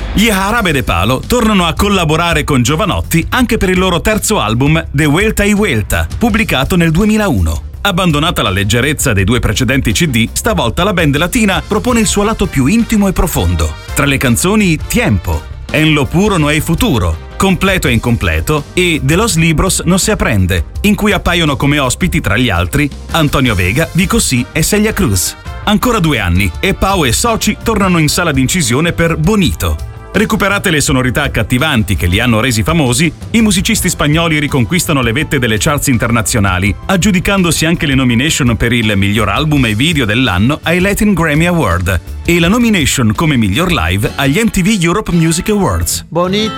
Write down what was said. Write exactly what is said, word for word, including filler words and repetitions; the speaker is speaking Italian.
Gli Jarabe de Palo tornano a collaborare con Jovanotti anche per il loro terzo album De Vuelta y Vuelta, pubblicato nel duemilauno. Abbandonata la leggerezza dei due precedenti C D, stavolta la band latina propone il suo lato più intimo e profondo. Tra le canzoni Tiempo, En lo puro no hay futuro, Completo e incompleto e De los libros no se aprende, in cui appaiono come ospiti tra gli altri Antonio Vega, Vico C e Celia Cruz. Ancora due anni e Pau e soci tornano in sala d'incisione per Bonito. Recuperate le sonorità accattivanti che li hanno resi famosi, i musicisti spagnoli riconquistano le vette delle charts internazionali, aggiudicandosi anche le nomination per il miglior album e video dell'anno ai Latin Grammy Award e la nomination come miglior live agli M T V Europe Music Awards. Bonito.